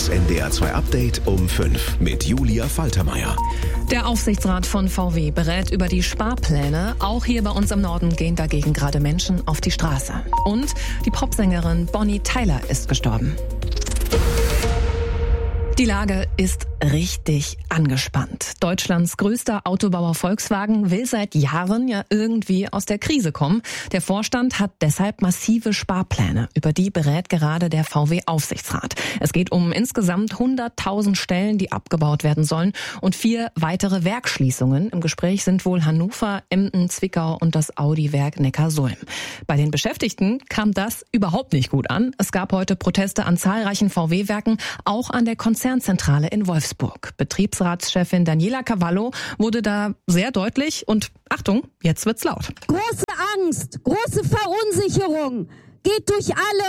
NDR 2 Update um 5 mit Julia Faltermeier. Der Aufsichtsrat von VW berät über die Sparpläne. Auch hier bei uns im Norden gehen dagegen gerade Menschen auf die Straße. Und die Popsängerin Bonnie Tyler ist gestorben. Die Lage ist richtig angespannt. Deutschlands größter Autobauer Volkswagen will seit Jahren ja irgendwie aus der Krise kommen. Der Vorstand hat deshalb massive Sparpläne. Über die berät gerade der VW-Aufsichtsrat. Es geht um insgesamt 100.000 Stellen, die abgebaut werden sollen und 4 weitere Werksschließungen. Im Gespräch sind wohl Hannover, Emden, Zwickau und das Audi-Werk Neckarsulm. Bei den Beschäftigten kam das überhaupt nicht gut an. Es gab heute Proteste an zahlreichen VW-Werken, auch an der Konzernzentrale in Wolfsburg. Betriebsratschefin Daniela Cavallo wurde da sehr deutlich und Achtung, jetzt wird's laut. Große Angst, große Verunsicherung geht durch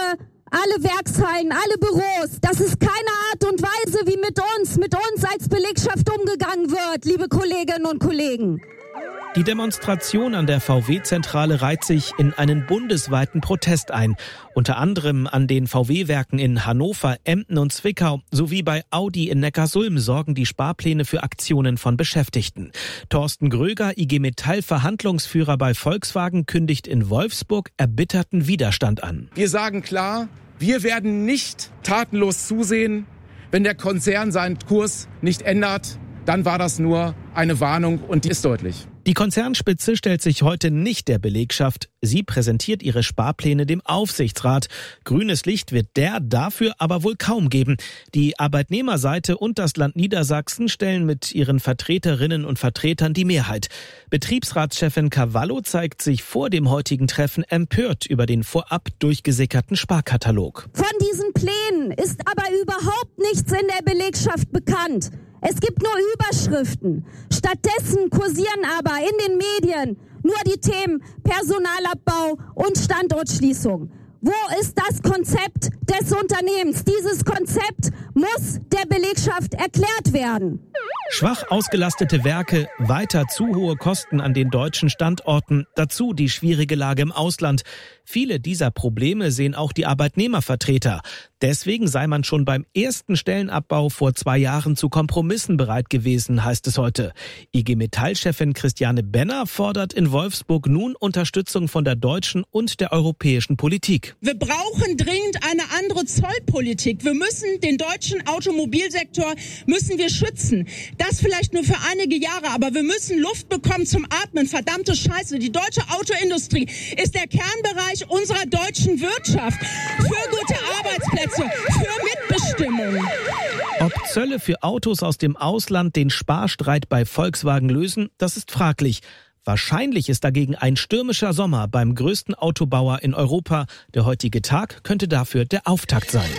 alle Werkshallen, alle Büros. Das ist keine Art und Weise, wie mit uns als Belegschaft umgegangen wird, liebe Kolleginnen und Kollegen. Die Demonstration an der VW-Zentrale reiht sich in einen bundesweiten Protest ein. Unter anderem an den VW-Werken in Hannover, Emden und Zwickau sowie bei Audi in Neckarsulm sorgen die Sparpläne für Aktionen von Beschäftigten. Thorsten Gröger, IG Metall Verhandlungsführer bei Volkswagen, kündigt in Wolfsburg erbitterten Widerstand an. Wir sagen klar, wir werden nicht tatenlos zusehen, wenn der Konzern seinen Kurs nicht ändert. Dann war das nur eine Warnung und die ist deutlich. Die Konzernspitze stellt sich heute nicht der Belegschaft. Sie präsentiert ihre Sparpläne dem Aufsichtsrat. Grünes Licht wird der dafür aber wohl kaum geben. Die Arbeitnehmerseite und das Land Niedersachsen stellen mit ihren Vertreterinnen und Vertretern die Mehrheit. Betriebsratschefin Cavallo zeigt sich vor dem heutigen Treffen empört über den vorab durchgesickerten Sparkatalog. Von diesen Plänen ist aber überhaupt nichts in der Belegschaft bekannt. Es gibt nur Überschriften. Stattdessen kursieren aber in den Medien nur die Themen Personalabbau und Standortschließung. Wo ist das Konzept des Unternehmens? Dieses Konzept muss der Belegschaft erklärt werden. Schwach ausgelastete Werke, weiter zu hohe Kosten an den deutschen Standorten, dazu die schwierige Lage im Ausland. Viele dieser Probleme sehen auch die Arbeitnehmervertreter. Deswegen sei man schon beim ersten Stellenabbau vor 2 Jahren zu Kompromissen bereit gewesen, heißt es heute. IG Metall-Chefin Christiane Benner fordert in Wolfsburg nun Unterstützung von der deutschen und der europäischen Politik. Wir brauchen dringend eine andere Zollpolitik. Wir müssen den deutschen Automobilsektor schützen. Das vielleicht nur für einige Jahre, aber wir müssen Luft bekommen zum Atmen. Verdammte Scheiße, die deutsche Autoindustrie ist der Kernbereich unserer deutschen Wirtschaft. Für gute Arbeitsplätze, für Mitbestimmung. Ob Zölle für Autos aus dem Ausland den Sparstreit bei Volkswagen lösen, das ist fraglich. Wahrscheinlich ist dagegen ein stürmischer Sommer beim größten Autobauer in Europa. Der heutige Tag könnte dafür der Auftakt sein.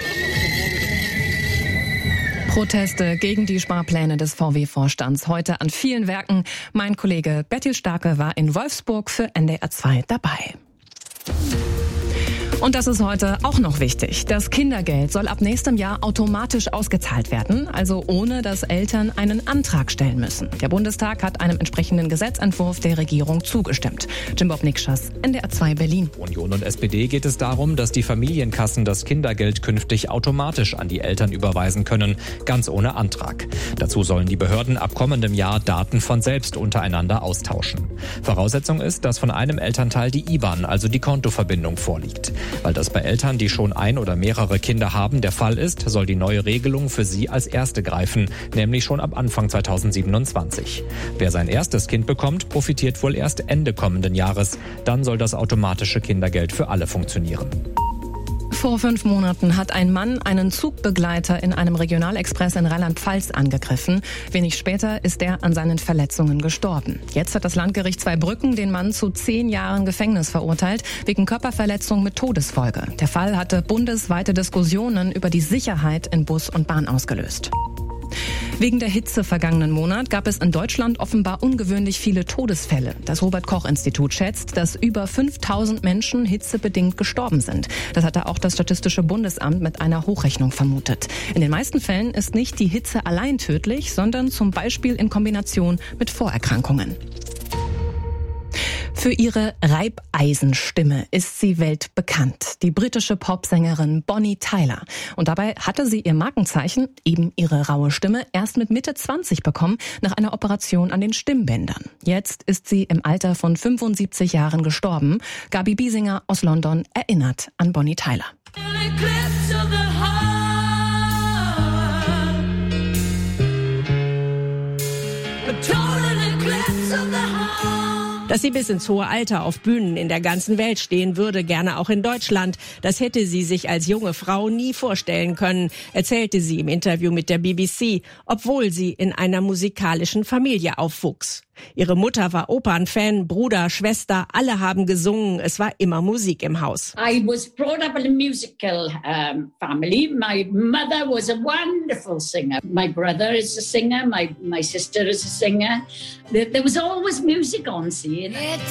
Proteste gegen die Sparpläne des VW-Vorstands heute an vielen Werken. Mein Kollege Bertil Starke war in Wolfsburg für NDR 2 dabei. Und das ist heute auch noch wichtig. Das Kindergeld soll ab nächstem Jahr automatisch ausgezahlt werden, also ohne dass Eltern einen Antrag stellen müssen. Der Bundestag hat einem entsprechenden Gesetzentwurf der Regierung zugestimmt. Jim-Bob Nikschas, NDR 2 Berlin. Union und SPD geht es darum, dass die Familienkassen das Kindergeld künftig automatisch an die Eltern überweisen können, ganz ohne Antrag. Dazu sollen die Behörden ab kommendem Jahr Daten von selbst untereinander austauschen. Voraussetzung ist, dass von einem Elternteil die IBAN, also die Kontoverbindung, vorliegt. Weil das bei Eltern, die schon ein oder mehrere Kinder haben, der Fall ist, soll die neue Regelung für sie als erste greifen, nämlich schon ab Anfang 2027. Wer sein erstes Kind bekommt, profitiert wohl erst Ende kommenden Jahres. Dann soll das automatische Kindergeld für alle funktionieren. Vor 5 Monaten hat ein Mann einen Zugbegleiter in einem Regionalexpress in Rheinland-Pfalz angegriffen. Wenig später ist er an seinen Verletzungen gestorben. Jetzt hat das Landgericht Zweibrücken den Mann zu 10 Jahren Gefängnis verurteilt, wegen Körperverletzung mit Todesfolge. Der Fall hatte bundesweite Diskussionen über die Sicherheit in Bus und Bahn ausgelöst. Wegen der Hitze vergangenen Monat gab es in Deutschland offenbar ungewöhnlich viele Todesfälle. Das Robert-Koch-Institut schätzt, dass über 5.000 Menschen hitzebedingt gestorben sind. Das hatte auch das Statistische Bundesamt mit einer Hochrechnung vermutet. In den meisten Fällen ist nicht die Hitze allein tödlich, sondern zum Beispiel in Kombination mit Vorerkrankungen. Für ihre Reibeisenstimme ist sie weltbekannt, die britische Popsängerin Bonnie Tyler. Und dabei hatte sie ihr Markenzeichen, eben ihre raue Stimme, erst mit Mitte 20 bekommen, nach einer Operation an den Stimmbändern. Jetzt ist sie im Alter von 75 Jahren gestorben. Gabi Biesinger aus London erinnert an Bonnie Tyler. Dass sie bis ins hohe Alter auf Bühnen in der ganzen Welt stehen würde, gerne auch in Deutschland, das hätte sie sich als junge Frau nie vorstellen können, erzählte sie im Interview mit der BBC, obwohl sie in einer musikalischen Familie aufwuchs. Ihre Mutter war Opernfan, Bruder, Schwester, alle haben gesungen, es war immer Musik im Haus. I was brought up in a musical family. My mother was a wonderful singer. My brother is a singer, my sister is a singer. There was always music on scene.